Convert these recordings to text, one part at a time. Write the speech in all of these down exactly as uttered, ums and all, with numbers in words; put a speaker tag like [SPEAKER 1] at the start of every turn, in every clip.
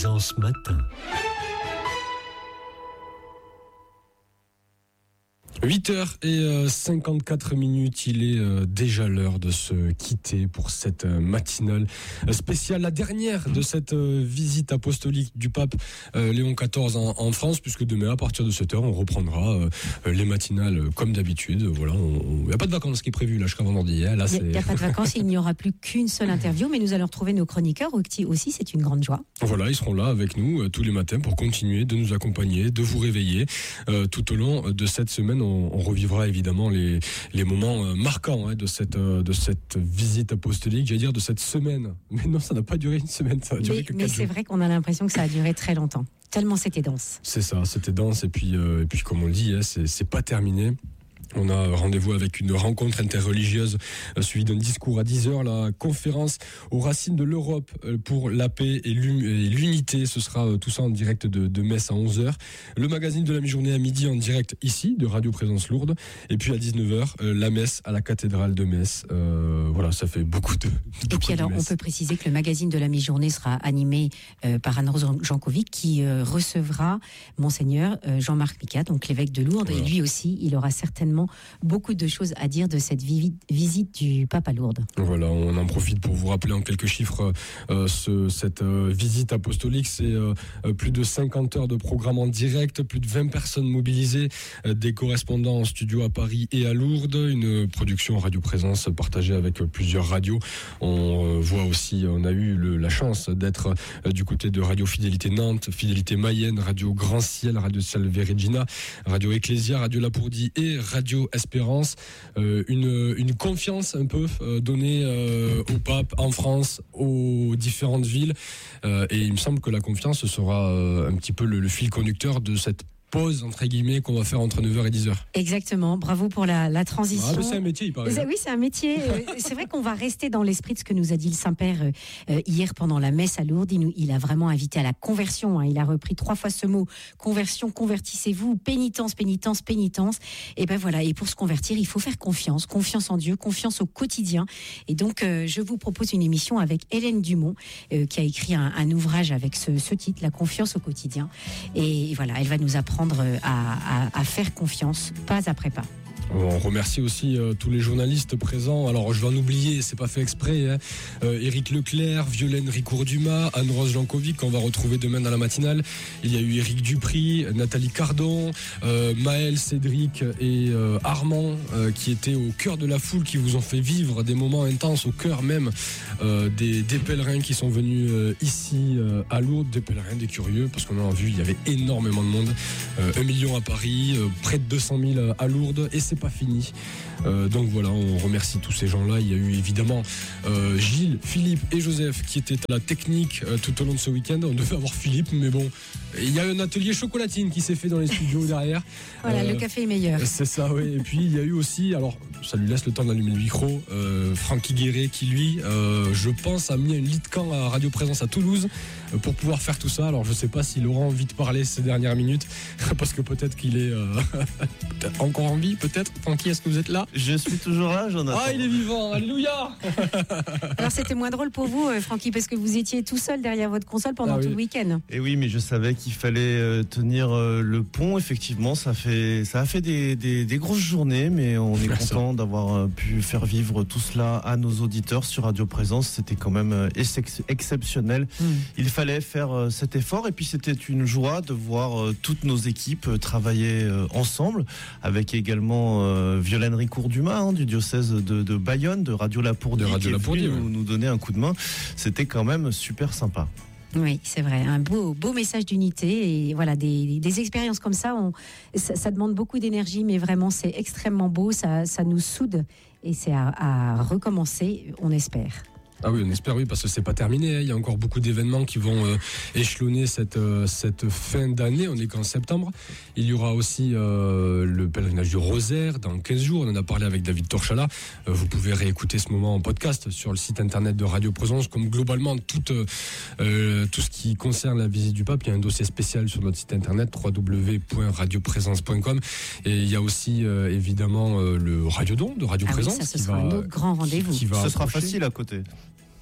[SPEAKER 1] Ce matin. huit heures cinquante-quatre minutes, il est euh, déjà l'heure de se quitter pour cette euh, matinale spéciale, la dernière de cette euh, visite apostolique du pape euh, Léon quatorze en, en France, puisque demain à partir de sept heures on reprendra euh, les matinales euh, comme d'habitude. Voilà, il n'y a pas de vacances qui est prévu là jusqu'à vendredi. Hein, là,
[SPEAKER 2] il n'y a, a pas de vacances, il n'y aura plus qu'une seule interview, mais nous allons retrouver nos chroniqueurs aussi, c'est une grande joie.
[SPEAKER 1] Voilà, ils seront là avec nous euh, tous les matins pour continuer de nous accompagner, de vous réveiller euh, tout au long de cette semaine. On, on revivra évidemment les, les moments euh, marquants hein, de, cette, euh, de cette visite apostolique, j'allais dire de cette semaine. Mais non, ça n'a pas duré une semaine, ça a duré
[SPEAKER 2] mais,
[SPEAKER 1] que
[SPEAKER 2] mais c'est
[SPEAKER 1] jours.
[SPEAKER 2] vrai qu'on a l'impression que ça a duré très longtemps, tellement c'était dense.
[SPEAKER 1] C'est ça, c'était dense et puis, euh, et puis comme on le dit, hein, c'est, c'est pas terminé. On a rendez-vous avec une rencontre interreligieuse euh, suivie d'un discours à dix heures, la conférence aux racines de l'Europe euh, pour la paix et, l'um- et l'unité. Ce sera euh, tout ça en direct de, de Metz à onze heures. Le magazine de la mi-journée à midi en direct ici, de Radio Présence Lourdes. Et puis à dix-neuf heures, euh, la messe à la cathédrale de Metz. Euh, voilà, ça fait beaucoup de...
[SPEAKER 2] Et puis alors, on peut préciser que le magazine de la mi-journée sera animé euh, par Anne-Rose Jankovic qui euh, recevra Monseigneur euh, Jean-Marc Michat, donc l'évêque de Lourdes. Voilà. Et lui aussi, il aura certainement beaucoup de choses à dire de cette vi- visite du pape à Lourdes.
[SPEAKER 1] Voilà, on en profite pour vous rappeler en quelques chiffres euh, ce, cette euh, visite apostolique. C'est euh, plus de cinquante heures de programme en direct, plus de vingt personnes mobilisées, euh, des correspondants en studio à Paris et à Lourdes, une production Radio Présence partagée avec plusieurs radios. On euh, voit aussi, on a eu le, la chance d'être euh, du côté de Radio Fidélité Nantes, Fidélité Mayenne, Radio Grand Ciel, Radio Salve Regina, Radio Ecclesia, Radio Lapourdie et Radio Espérance, euh, une, une confiance un peu euh, donnée euh, au pape en France, aux différentes villes, euh, et il me semble que la confiance sera euh, un petit peu le, le fil conducteur de cette pause entre guillemets qu'on va faire entre neuf heures et dix heures.
[SPEAKER 2] Exactement, bravo pour la, la transition.
[SPEAKER 1] Ah, mais c'est un métier, il paraît.
[SPEAKER 2] Oui, c'est un métier. C'est vrai qu'on va rester dans l'esprit de ce que nous a dit le Saint-Père euh, hier pendant la messe à Lourdes. Il, nous, il a vraiment invité à la conversion. Hein. Il a repris trois fois ce mot, conversion, convertissez-vous, pénitence, pénitence, pénitence. Et ben voilà. Et pour se convertir, il faut faire confiance, confiance en Dieu, confiance au quotidien. Et donc, euh, je vous propose une émission avec Hélène Dumont, euh, qui a écrit un, un ouvrage avec ce, ce titre, La confiance au quotidien. Et voilà, elle va nous apprendre À, à, à faire confiance, pas après pas.
[SPEAKER 1] On remercie aussi euh, tous les journalistes présents. Alors je vais en oublier, c'est pas fait exprès. Hein. Euh, Éric Leclerc, Violaine Ricourt-Dumas, Anne-Rose Jankovic qu'on va retrouver demain dans la matinale. Il y a eu Éric Dupry, Nathalie Cardon, euh, Maël, Cédric et euh, Armand euh, qui étaient au cœur de la foule, qui vous ont fait vivre des moments intenses au cœur même euh, des, des pèlerins qui sont venus euh, ici euh, à Lourdes, des pèlerins, des curieux, parce qu'on a vu il y avait énormément de monde. Euh, un million à Paris, euh, près de deux cent mille à Lourdes, et c'est pas fini. Euh, donc voilà, on remercie tous ces gens-là. Il y a eu évidemment euh, Gilles, Philippe et Joseph qui étaient à la technique euh, tout au long de ce week-end. On devait avoir Philippe, mais bon, il y a un atelier chocolatine qui s'est fait dans les studios derrière.
[SPEAKER 2] Voilà, euh, le café est meilleur.
[SPEAKER 1] C'est ça, oui. Et puis il y a eu aussi, alors ça lui laisse le temps d'allumer le micro, euh, Francky Guéret qui lui, euh, je pense, a mis un lit de camp à Radio Présence à Toulouse euh, pour pouvoir faire tout ça. Alors je sais pas s'il aura envie de parler ces dernières minutes, parce que peut-être qu'il est euh, peut-être encore en vie, peut-être. Francky, est-ce que vous êtes là ?
[SPEAKER 3] Je suis toujours là, Jonathan.
[SPEAKER 1] Ah, il est vivant, alléluia.
[SPEAKER 2] Alors c'était moins drôle pour vous, Francky, parce que vous étiez tout seul derrière votre console pendant ah, tout oui. le week-end.
[SPEAKER 3] Et oui, mais je savais qu'il fallait euh, tenir euh, le pont. Effectivement, ça fait, ça a fait des, des, des grosses journées, mais on est Merci. content d'avoir euh, pu faire vivre tout cela à nos auditeurs sur Radio Présence. C'était quand même euh, ex- exceptionnel. Mmh. Il fallait faire euh, cet effort, et puis c'était une joie de voir euh, toutes nos équipes euh, travailler euh, ensemble, avec également euh, Violaine Ricourt-Dumas hein, du diocèse de, de Bayonne, de Radio Lapourdie,
[SPEAKER 1] de Radio
[SPEAKER 3] qui
[SPEAKER 1] Lapourdie,
[SPEAKER 3] est venu
[SPEAKER 1] ouais.
[SPEAKER 3] nous, nous donner un coup de main. C'était quand même super sympa.
[SPEAKER 2] Oui, c'est vrai, un beau, beau message d'unité, et voilà, des, des expériences comme ça, on, ça, ça demande beaucoup d'énergie, mais vraiment c'est extrêmement beau, ça, ça nous soude, et c'est à, à recommencer, on espère.
[SPEAKER 1] Ah oui, on espère, oui, parce que c'est pas terminé. Hein. Il y a encore beaucoup d'événements qui vont euh, échelonner cette euh, cette fin d'année. On est qu'en septembre. Il y aura aussi euh, le pèlerinage du Rosaire dans quinze jours. On en a parlé avec David Torchala. Euh, vous pouvez réécouter ce moment en podcast sur le site internet de Radio Présence. Comme globalement tout euh, tout ce qui concerne la visite du pape, il y a un dossier spécial sur notre site internet w w w point radio présence point com. Et il y a aussi euh, évidemment euh, le Radiodon de Radio
[SPEAKER 2] ah
[SPEAKER 1] Présence.
[SPEAKER 2] Oui, ça, ce
[SPEAKER 1] qui
[SPEAKER 2] sera
[SPEAKER 1] va,
[SPEAKER 2] un autre grand rendez-vous.
[SPEAKER 1] Qui, qui va
[SPEAKER 3] ce sera
[SPEAKER 1] approcher.
[SPEAKER 3] facile à côté.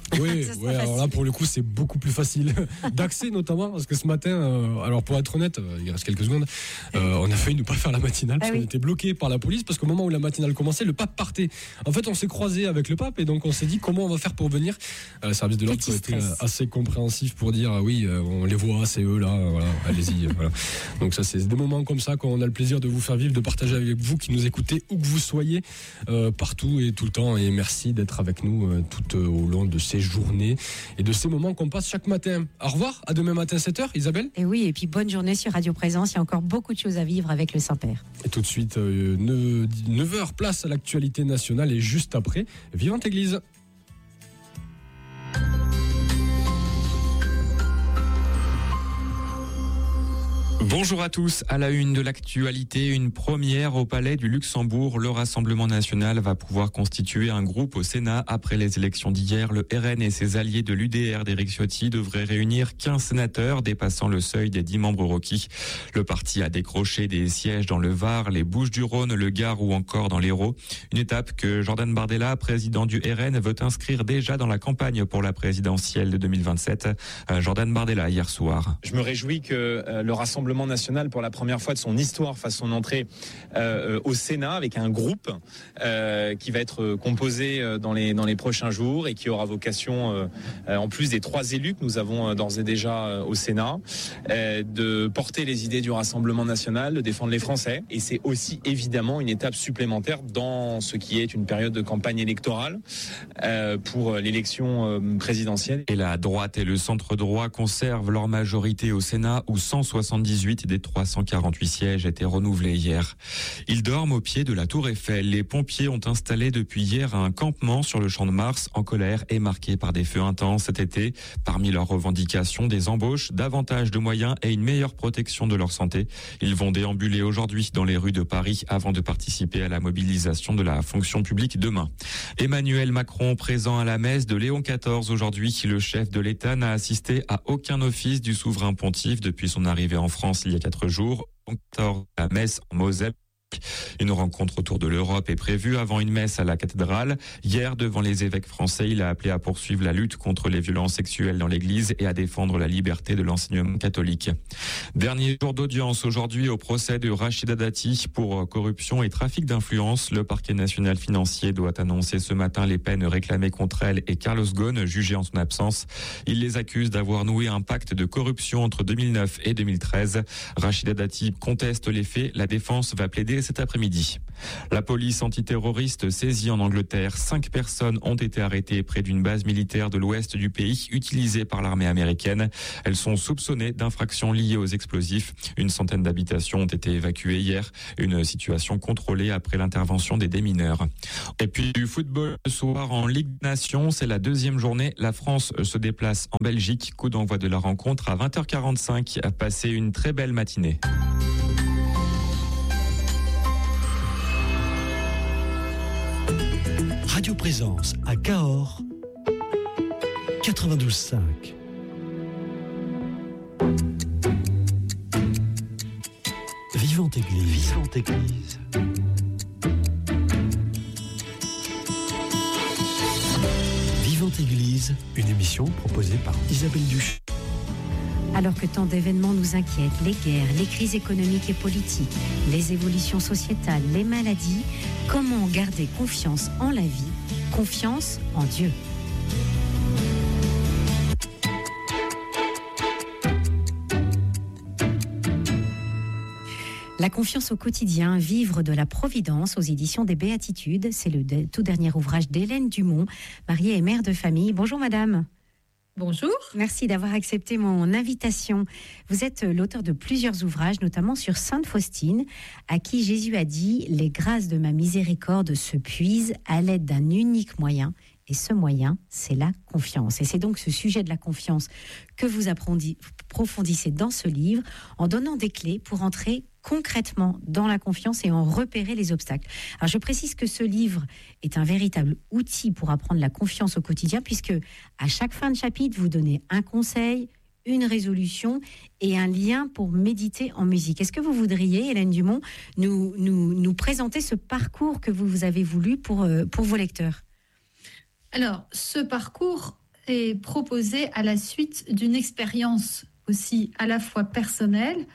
[SPEAKER 1] Oui, ouais, alors là pour le coup c'est beaucoup plus facile d'accès notamment parce que ce matin, euh, alors pour être honnête, euh, il reste quelques secondes, euh, on a failli ne pas faire la matinale parce ah oui. qu'on était bloqué par la police parce qu'au moment où la matinale commençait, le pape partait. En fait, on s'est croisé avec le pape et donc on s'est dit comment on va faire pour venir. Euh, le service de l'ordre a été assez compréhensif pour dire ah oui, euh, on les voit, c'est eux là, euh, voilà, allez-y. Euh, voilà. Donc ça c'est des moments comme ça qu'on a le plaisir de vous faire vivre, de partager avec vous qui nous écoutez où que vous soyez, euh, partout et tout le temps. Et merci d'être avec nous euh, tout euh, au long de ces journées et de ces moments qu'on passe chaque matin. Au revoir, à demain matin sept heures, Isabelle.
[SPEAKER 2] Et oui, et puis bonne journée sur Radio Présence, il y a encore beaucoup de choses à vivre avec le Saint-Père.
[SPEAKER 1] Et tout de suite, euh, neuf heures, place à l'actualité nationale et juste après, Vivante Église.
[SPEAKER 4] Bonjour à tous. À la une de l'actualité, une première au Palais du Luxembourg. Le Rassemblement national va pouvoir constituer un groupe au Sénat. Après les élections d'hier, le R N et ses alliés de l'U D R d'Éric Ciotti devraient réunir quinze sénateurs, dépassant le seuil des dix membres requis. Le parti a décroché des sièges dans le Var, les Bouches-du-Rhône, le Gard ou encore dans l'Hérault. Une étape que Jordan Bardella, président du R N, veut inscrire déjà dans la campagne pour la présidentielle de deux mille vingt-sept. Jordan Bardella, hier soir.
[SPEAKER 5] Je me réjouis que euh, le Rassemblement national, pour la première fois de son histoire, fasse son entrée euh, au Sénat avec un groupe euh, qui va être composé dans les dans les prochains jours et qui aura vocation, euh, en plus des trois élus que nous avons d'ores et déjà au Sénat, euh, de porter les idées du Rassemblement national, de défendre les Français. Et c'est aussi évidemment une étape supplémentaire dans ce qui est une période de campagne électorale euh, pour l'élection euh, présidentielle.
[SPEAKER 4] Et la droite et le centre droit conservent leur majorité au Sénat où cent soixante-dix-huit des trois cent quarante-huit sièges étaient renouvelés hier. Ils dorment au pied de la Tour Eiffel. Les pompiers ont installé depuis hier un campement sur le Champ de Mars en colère et marqué par des feux intenses cet été. Parmi leurs revendications, des embauches, davantage de moyens et une meilleure protection de leur santé. Ils vont déambuler aujourd'hui dans les rues de Paris avant de participer à la mobilisation de la fonction publique demain. Emmanuel Macron présent à la messe de Léon quatorze aujourd'hui. Le chef de l'État n'a assisté à aucun office du souverain pontife depuis son arrivée en France il y a quatre jours. La messe en Moselle. Une rencontre autour de l'Europe est prévue avant une messe à la cathédrale. Hier, devant les évêques français, il a appelé à poursuivre la lutte contre les violences sexuelles dans l'Église et à défendre la liberté de l'enseignement catholique. Dernier jour d'audience aujourd'hui au procès de Rachida Dati pour corruption et trafic d'influence. Le parquet national financier doit annoncer ce matin les peines réclamées contre elle et Carlos Ghosn, jugé en son absence. Il les accuse d'avoir noué un pacte de corruption entre deux mille neuf et deux mille treize. Rachida Dati conteste les faits. La défense va plaider cet après-midi. La police antiterroriste saisie en Angleterre. Cinq personnes ont été arrêtées près d'une base militaire de l'ouest du pays utilisée par l'armée américaine. Elles sont soupçonnées d'infractions liées aux explosifs. Une centaine d'habitations ont été évacuées hier. Une situation contrôlée après l'intervention des démineurs. Et puis du football ce soir en Ligue des Nations. C'est la deuxième journée. La France se déplace en Belgique. Coup d'envoi de la rencontre à vingt heures quarante-cinq. Passez une très belle matinée.
[SPEAKER 6] Radio Présence à Cahors, quatre-vingt-douze cinq. Vivante Église. Vivante Église. Vivante Église, une émission proposée par Isabelle Duch.
[SPEAKER 2] Alors que tant d'événements nous inquiètent, les guerres, les crises économiques et politiques, les évolutions sociétales, les maladies, comment garder confiance en la vie, confiance en Dieu? La confiance au quotidien, vivre de la providence aux éditions des Béatitudes, c'est le de, tout dernier ouvrage d'Hélène Dumont, mariée et mère de famille. Bonjour madame.
[SPEAKER 7] Bonjour.
[SPEAKER 2] Merci d'avoir accepté mon invitation. Vous êtes l'auteur de plusieurs ouvrages, notamment sur Sainte Faustine, à qui Jésus a dit « Les grâces de ma miséricorde se puisent à l'aide d'un unique moyen, et ce moyen, c'est la confiance. » Et c'est donc ce sujet de la confiance que vous approfondissez dans ce livre, en donnant des clés pour entrer concrètement dans la confiance et en repérer les obstacles. Alors je précise que ce livre est un véritable outil pour apprendre la confiance au quotidien, puisque à chaque fin de chapitre, vous donnez un conseil, une résolution et un lien pour méditer en musique. Est-ce que vous voudriez, Hélène Dumont, nous, nous, nous présenter ce parcours que vous avez voulu pour, pour vos lecteurs ?
[SPEAKER 7] Alors, ce parcours, est proposé à la suite d'une expérience aussi à la fois personnelle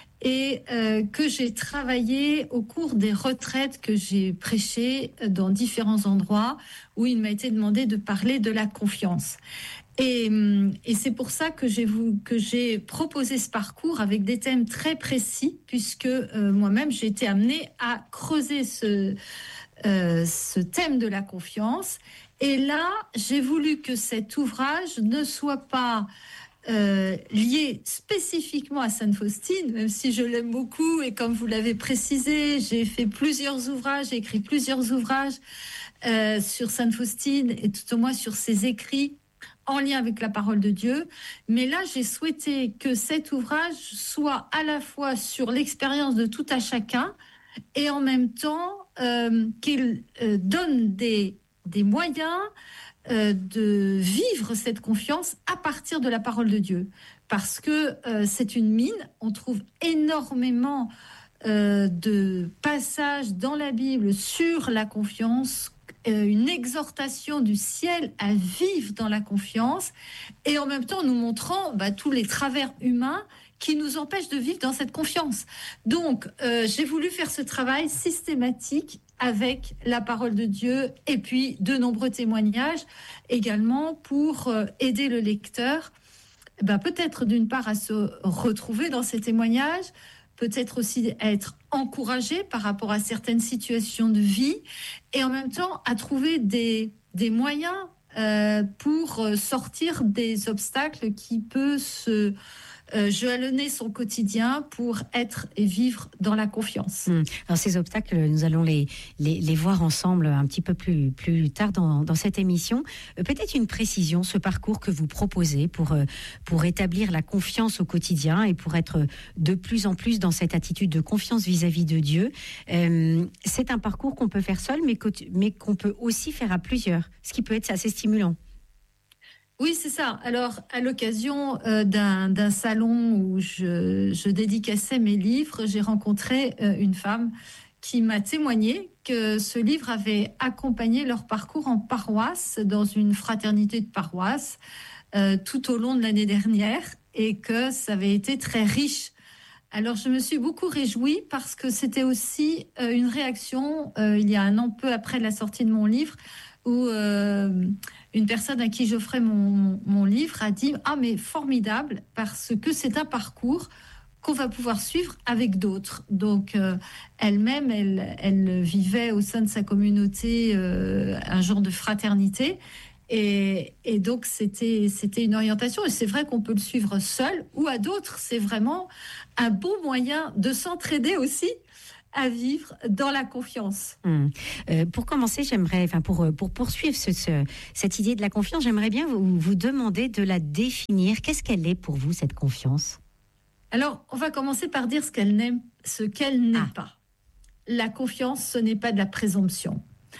[SPEAKER 7] et euh, que j'ai travaillé au cours des retraites que j'ai prêchées dans différents endroits où il m'a été demandé de parler de la confiance. Et, et c'est pour ça que j'ai, que j'ai proposé ce parcours avec des thèmes très précis, puisque euh, moi-même j'ai été amenée à creuser ce, euh, ce thème de la confiance. Et là, j'ai voulu que cet ouvrage ne soit pas euh, lié spécifiquement à Sainte Faustine, même si je l'aime beaucoup et comme vous l'avez précisé, j'ai fait plusieurs ouvrages, j'ai écrit plusieurs ouvrages euh, sur Sainte Faustine et tout au moins sur ses écrits en lien avec la parole de Dieu. Mais là, j'ai souhaité que cet ouvrage soit à la fois sur l'expérience de tout à chacun et en même temps euh, qu'il euh, donne des, des moyens euh, de vivre cette confiance à partir de la parole de Dieu. Parce que euh, c'est une mine, on trouve énormément euh, de passages dans la Bible sur la confiance, une exhortation du ciel à vivre dans la confiance et en même temps nous montrant bah, tous les travers humains qui nous empêchent de vivre dans cette confiance. Donc, euh, j'ai voulu faire ce travail systématique avec la parole de Dieu et puis de nombreux témoignages également pour euh, aider le lecteur bah, peut-être d'une part à se retrouver dans ces témoignages, peut-être aussi à être encouragé par rapport à certaines situations de vie et en même temps à trouver des, des moyens euh, pour sortir des obstacles qui peuvent se euh, jalonner son quotidien pour être et vivre dans la confiance.
[SPEAKER 2] Mmh. Alors ces obstacles, nous allons les, les, les voir ensemble un petit peu plus, plus tard dans, dans cette émission. Euh, peut-être une précision, ce parcours que vous proposez pour, euh, pour établir la confiance au quotidien et pour être de plus en plus dans cette attitude de confiance vis-à-vis de Dieu. Euh, c'est un parcours qu'on peut faire seul, mais, que, mais qu'on peut aussi faire à plusieurs, ce qui peut être assez stimulant.
[SPEAKER 7] Oui, c'est ça. Alors, à l'occasion euh, d'un, d'un salon où je, je dédicaçais mes livres, j'ai rencontré euh, une femme qui m'a témoigné que ce livre avait accompagné leur parcours en paroisse, dans une fraternité de paroisse, euh, tout au long de l'année dernière, et que ça avait été très riche. Alors, je me suis beaucoup réjouie parce que c'était aussi euh, une réaction, euh, il y a un an peu après la sortie de mon livre, où euh, une personne à qui j'offrais mon, mon, mon livre a dit « Ah, mais formidable, parce que c'est un parcours qu'on va pouvoir suivre avec d'autres. » Donc, euh, elle-même, elle, elle vivait au sein de sa communauté euh, un genre de fraternité. Et, et donc, c'était, c'était une orientation. Et c'est vrai qu'on peut le suivre seul ou à d'autres. C'est vraiment un bon moyen de s'entraider aussi à vivre dans la confiance.
[SPEAKER 2] Mmh. Euh, pour commencer, j'aimerais, enfin pour pour poursuivre ce, ce, cette idée de la confiance, j'aimerais bien vous, vous demander de la définir. Qu'est-ce qu'elle est pour vous, cette confiance ?
[SPEAKER 7] Alors, on va commencer par dire ce qu'elle n'est, ce qu'elle n'est
[SPEAKER 2] ah.
[SPEAKER 7] pas. La confiance, ce n'est pas de la présomption.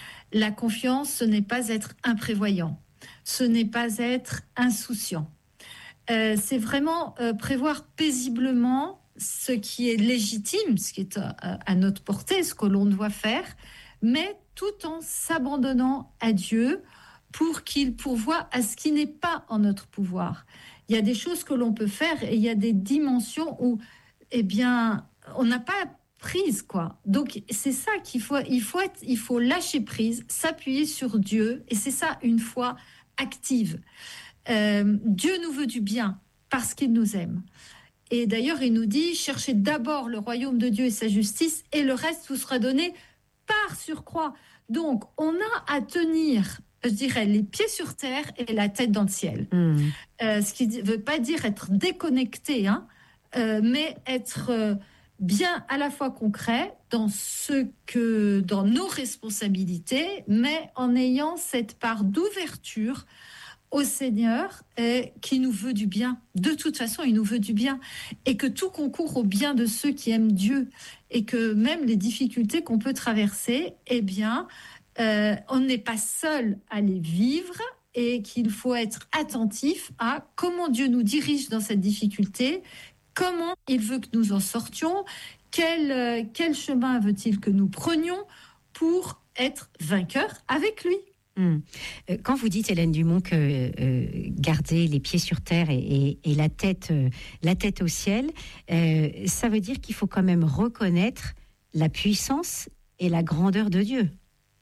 [SPEAKER 7] La confiance, ce n'est pas être imprévoyant. Ce n'est pas être insouciant. Euh, c'est vraiment euh, prévoir paisiblement ce qui est légitime, ce qui est à, à notre portée, ce que l'on doit faire, mais tout en s'abandonnant à Dieu pour qu'il pourvoie à ce qui n'est pas en notre pouvoir. Il y a des choses que l'on peut faire et il y a des dimensions où, eh bien, on n'a pas prise, quoi. Donc, c'est ça qu'il faut, il faut être, il faut lâcher prise, s'appuyer sur Dieu, et c'est ça une foi active. Euh, Dieu nous veut du bien parce qu'il nous aime. Et d'ailleurs, il nous dit, cherchez d'abord le royaume de Dieu et sa justice, et le reste vous sera donné par surcroît. Donc, on a à tenir, je dirais, les pieds sur terre et la tête dans le ciel. Mmh. Euh, ce qui ne veut pas dire être déconnecté, hein, euh, mais être euh, bien à la fois concret dans ce que, dans nos responsabilités, mais en ayant cette part d'ouverture au Seigneur et qui nous veut du bien. De toute façon, il nous veut du bien. Et que tout concourt au bien de ceux qui aiment Dieu. Et que même les difficultés qu'on peut traverser, eh bien, euh, on n'est pas seul à les vivre et qu'il faut être attentif à comment Dieu nous dirige dans cette difficulté, comment il veut que nous en sortions, quel, euh, quel chemin veut-il que nous prenions pour être vainqueurs avec lui.
[SPEAKER 2] Hum. Quand vous dites, Hélène Dumont, que euh, garder les pieds sur terre et, et, et la, tête, euh, la tête au ciel, euh, ça veut dire qu'il faut quand même reconnaître la puissance et la grandeur de Dieu.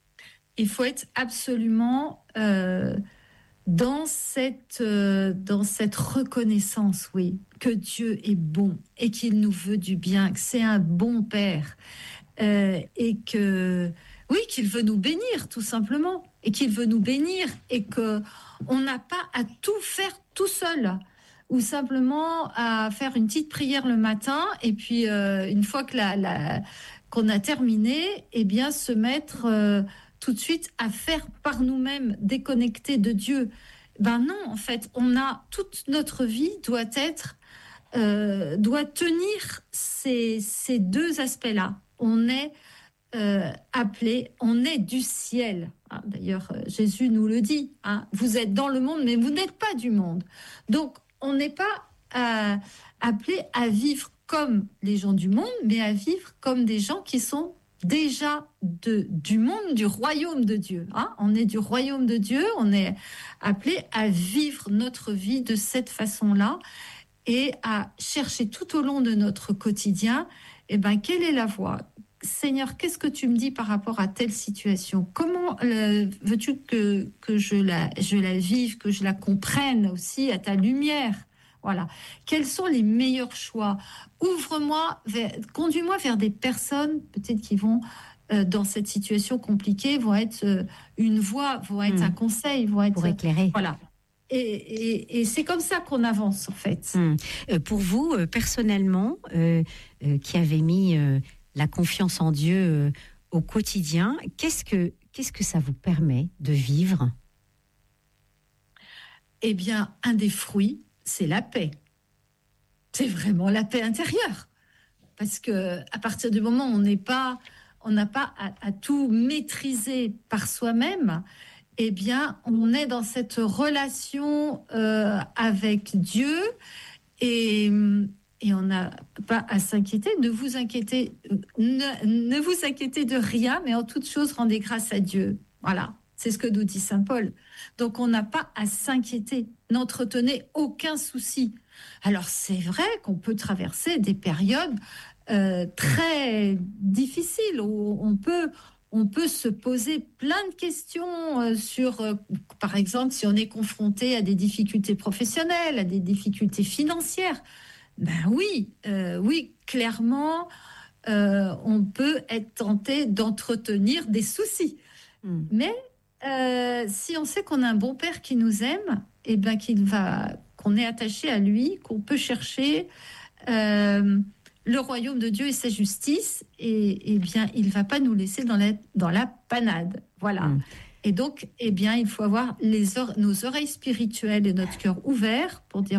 [SPEAKER 7] Il faut être absolument euh, dans, cette, euh, dans cette reconnaissance, oui, que Dieu est bon et qu'il nous veut du bien, que c'est un bon Père euh, et que, oui, qu'il veut nous bénir, tout simplement. Et qu'il veut nous bénir et qu'on n'a pas à tout faire tout seul ou simplement à faire une petite prière le matin et puis euh, une fois que la, la, qu'on a terminé, eh bien se mettre euh, tout de suite à faire par nous-mêmes, déconnectés de Dieu. Ben non, en fait, on a toute notre vie doit être, euh, doit tenir ces, ces deux aspects-là. On est Euh, appelé, on est du ciel. Hein, d'ailleurs, euh, Jésus nous le dit. Hein, vous êtes dans le monde, mais vous n'êtes pas du monde. Donc, on n'est pas euh, appelé à vivre comme les gens du monde, mais à vivre comme des gens qui sont déjà de, du monde, du royaume de Dieu. Hein, on est du royaume de Dieu, on est appelé à vivre notre vie de cette façon-là et à chercher tout au long de notre quotidien, eh ben, quelle est la voie ? Seigneur, qu'est-ce que tu me dis par rapport à telle situation ? Comment euh, veux-tu que, que je, la, je la vive, que je la comprenne aussi à ta lumière ? Voilà. Quels sont les meilleurs choix ? Ouvre-moi, vers, conduis-moi vers des personnes peut-être qui vont, euh, dans cette situation compliquée, vont être euh, une voix, vont être mmh. un conseil, vont être...
[SPEAKER 2] Pour éclairer.
[SPEAKER 7] Voilà. Et, et, et c'est comme ça qu'on avance, en fait.
[SPEAKER 2] Mmh. Euh, pour vous, euh, personnellement, euh, euh, qui avez mis... Euh, la confiance en Dieu euh, au quotidien, qu'est-ce que, qu'est-ce que ça vous permet de vivre ?
[SPEAKER 7] Eh bien, un des fruits, c'est la paix. C'est vraiment la paix intérieure. Parce que à partir du moment où on n'est pas, on n'a pas à, à tout maîtriser par soi-même, eh bien, on est dans cette relation euh, avec Dieu et Et on n'a pas à s'inquiéter. Ne vous inquiétez, ne, ne vous inquiétez de rien, mais en toute chose, rendez grâce à Dieu. Voilà, c'est ce que nous dit saint Paul. Donc, on n'a pas à s'inquiéter. N'entretenez aucun souci. Alors, c'est vrai qu'on peut traverser des périodes euh, très difficiles où on peut, on peut se poser plein de questions euh, sur, euh, par exemple, si on est confronté à des difficultés professionnelles, à des difficultés financières. Ben oui, euh, oui, clairement, euh, on peut être tenté d'entretenir des soucis. Mmh. Mais euh, si on sait qu'on a un bon père qui nous aime, et ben qu'il va, qu'on est attaché à lui, qu'on peut chercher euh, le royaume de Dieu et sa justice, et, et bien il va pas nous laisser dans la dans la panade. Voilà. Mmh. Et donc, eh bien, il faut avoir les or- nos oreilles spirituelles et notre cœur ouvert pour dire.